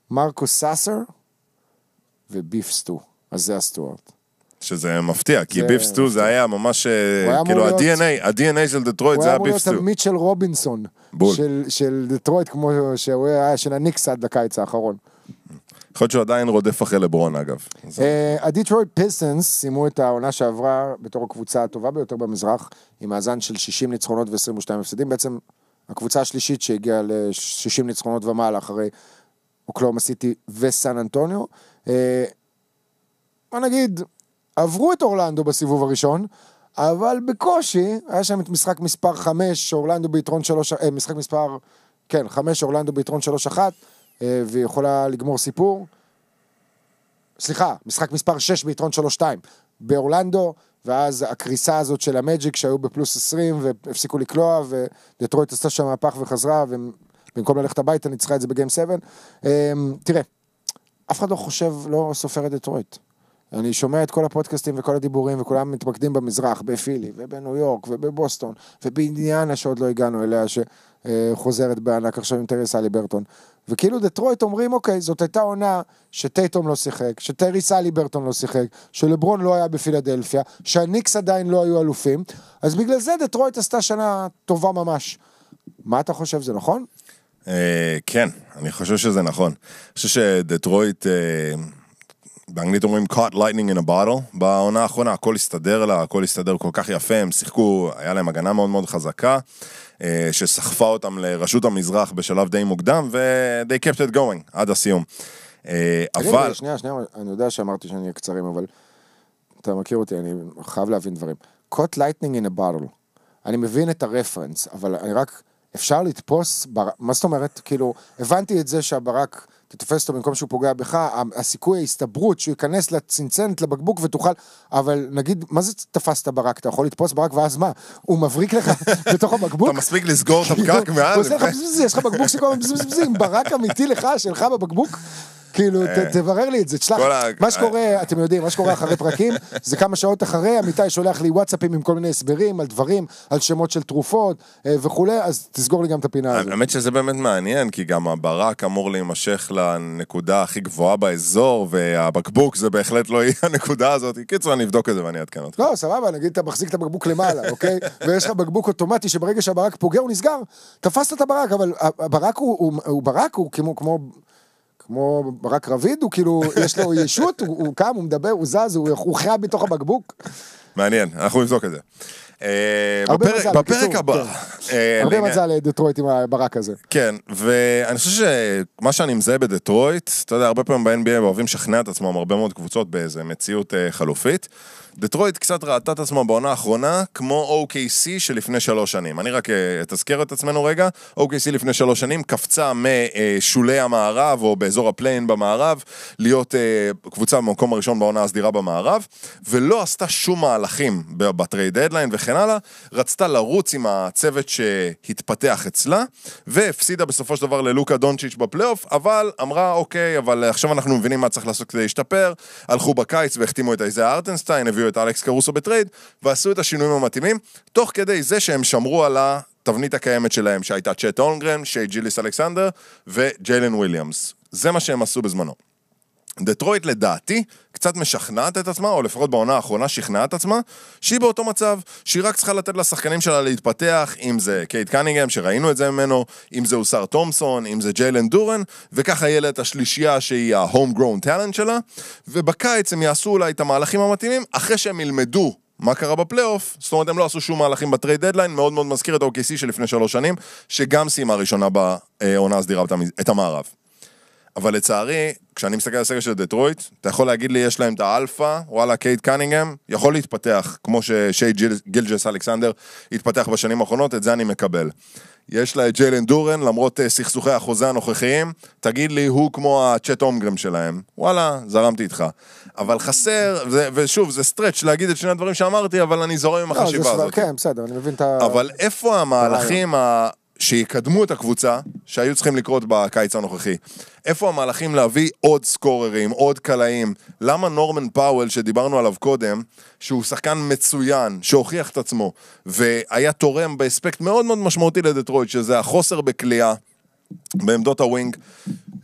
מרקוס סאסר וביף סטו. אז זה הסטוארט. שזה מפתיע, כי ביף סטו זה היה ממש, כאילו ה-DNA של דטרויט זה היה ביף סטו. הוא היה אמור להיות מיטשל רובינסון של דטרויט, כמו שהוא היה של הניקס עד לקיץ האחרון. יכול להיות שהוא עדיין רודף אחרי לברון אגב. הדיטרויט פיסטנס סיימו את העונה שעברה בתור הקבוצה הטובה ביותר במזרח, עם מאזן של 60 ניצחונות ו-22 הפסדים, בעצם הקבוצה השלישית שהגיעה ל-60 ניצחונות ומעלה אחרי אוקלאומה סיטי וסן אנטוניו. מה נגיד, עברו את אורלנדו בסיבוב הראשון, אבל בקושי, היה שם את משחק מספר 5, אורלנדו ביתרון 3, משחק מספר, כן, 5, אורלנדו ביתרון 3-1, והיא יכולה לגמור סיפור. סליחה, משחק מספר 6 ביתרון 3-2, באורלנדו, ואז הקריסה הזאת של המג'יק שהיו בפלוס 20, והפסיקו לקלוע, ודטרויט עשתה שם מהפך וחזרה, ובמקום ללכת הביתה, ניצחה את זה בגיים 7. תראה, אף אחד לא חושב, לא סופר את דטרויט. אני שומע את כל הפודקאסטים וכל הדיבורים, וכולם מתמקדים במזרח, בפילי, ובניו יורק, ובבוסטון, ובאינדיאנה שעוד לא הגענו אליה, שחוזרת בענק עכשיו עם טרי סליברטון. וכאילו דטרויט אומרים, אוקיי, זאת הייתה עונה שטייטום לא שיחק, שטרי סליברטון לא שיחק, שלברון לא היה בפילדלפיה, שהניקס עדיין לא היו אלופים, אז בגלל זה דטרויט עשתה שנה טובה ממש. מה אתה חושב, זה נכון? כן, אני חושב שזה נכון. אני חושב שדטרויט... באנגלית אומרים caught lightning in a bottle, בעונה האחרונה הכל הסתדר לה, הכל הסתדר כל כך יפה, הם שיחקו, היה להם הגנה מאוד מאוד חזקה, שסחפה אותם לרשות המזרח בשלב די מוקדם, ו-they kept it going עד הסיום. אבל... שנייה, אני יודע שאמרתי שאני אהיה קצרים, אבל אתה מכיר אותי, אני חייב להבין דברים. caught lightning in a bottle, אני מבין את הרפרנס, אבל אני רק, אפשר לתפוס, מה זאת אומרת? כאילו, הבנתי את זה שהברק... תתופס אותו במקום שהוא פוגע בך, הסיכוי ההסתברות שהוא ייכנס לצנצנת לבקבוק ותוכל, אבל נגיד, מה זה תפסת ברק? אתה יכול לתפוס ברק ואז מה? הוא מבריק לך בתוך הבקבוק? אתה מספיק לסגור את הפקק מעל. יש לך בקבוק שכל בזבזים, ברק אמיתי לך, שלך בבקבוק? כאילו, תברר לי את זה, תשלח. מה שקורה, אתם יודעים, מה שקורה אחרי פרקים, זה כמה שעות אחרי, אמיתי שולח לי וואטסאפים עם כל מיני הסברים, על דברים, על שמות של תרופות וכו', אז תסגור לי גם את הפינה הזאת. האמת שזה באמת מעניין, כי גם הברק אמור להימשך לנקודה הכי גבוהה באזור, והבקבוק זה בהחלט לא יהיה הנקודה הזאת. קיצור, אני אבדוק את זה ואני אעדכן אותך. לא, סבבה, נגיד, אתה מחזיק את הבקבוק למעלה, אוקיי? ויש לך בקבוק אוטומטי שברגע שהברק פוגע הוא נסגר. תפסת את הברק, אבל הברק הוא כמו ברק רביד, הוא כאילו, יש לו ישות, הוא קם, הוא מדבר, הוא זז, הוא חייב בתוך הבקבוק. מעניין, אנחנו נבדוק את זה. בפרק הבא. הרבה מזל לדטרויט עם הברק הזה. כן, ואני חושב שמה שאני מזהה בדטרויט, אתה יודע, הרבה פעמים ב-NBA אוהבים לשכנע את עצמם הרבה מאוד קבוצות באיזה מציאות חלופית. דטרויט קצת ראתה את עצמה בעונה האחרונה כמו OKC שלפני 3 שנים. אני רק אתזכר את עצמנו רגע. OKC לפני 3 שנים קפצה משולי המערב או באזור הפליין במערב להיות קבוצה במקום הראשון בעונה הסדירה במערב, ולא עשתה שום מהלכים בטרייד דדליין וכן הלאה. רצתה לרוץ עם הצוות שהתפתח אצלה, והפסידה בסופו של דבר ללוקה דונצ'יץ' בפלייאוף, אבל אמרה אוקיי, אבל עכשיו אנחנו מבינים מה צריך לעשות כדי להשתפר. הלכו בקיץ והחתימו את איזיה ארטנסטיין, הביאו את אלכס קרוסו בטרייד, ועשו את השינויים המתאימים, תוך כדי זה שהם שמרו על התבנית הקיימת שלהם, שהייתה צ'ט הולמגרן, שי ג'יליס אלכסנדר, וג'יילן וויליאמס. זה מה שהם עשו בזמנו. דטרויט לדעתי קצת משכנעת את עצמה, או לפחות בעונה האחרונה שכנעת עצמה, שהיא באותו מצב, שהיא רק צריכה לתת לשחקנים שלה להתפתח, אם זה קייט קנינגהם, שראינו את זה ממנו, אם זה אוסר תומסון, אם זה ג'יילן דורן, וככה יהיה לה את השלישייה שהיא ה-homegrown talent שלה, ובקיץ הם יעשו אולי את המהלכים המתאימים, אחרי שהם ילמדו מה קרה בפלייאוף, זאת אומרת הם לא עשו שום מהלכים בטרייד דדליין, מאוד מאוד מזכיר את ה-OKC שלפני 3 שנים, שגם סיימה ראשונה בעונה הסדירה את המערב. אבל לצערי, כשאני מסתכל על הסגל של דטרויט, אתה יכול להגיד לי, יש להם את האלפא, וואלה, קייט קנינגהם, יכול להתפתח, כמו ששי גילג'ס אלכסנדר התפתח בשנים האחרונות, את זה אני מקבל. יש לה את ג'יילן דורן, למרות סכסוכי החוזה הנוכחיים, תגיד לי, הוא כמו הצ'ט הומגרם שלהם. וואלה, זרמתי איתך. אבל חסר, ושוב, זה סטרץ' להגיד את שני הדברים שאמרתי, אבל אני זורם עם החשיבה הזאת. כן, בסדר, אני מבין את אבל איפה המהלכים שיקדמו את הקבוצה, שהיו צריכים לקרות בקיץ הנוכחי? איפה המהלכים להביא עוד סקוררים, עוד קלעים? למה נורמן פאוול, שדיברנו עליו קודם, שהוא שחקן מצוין, שהוכיח את עצמו, והיה תורם באספקט מאוד מאוד משמעותי לדטרויט, שזה החוסר בקליעה, בעמדות הווינג,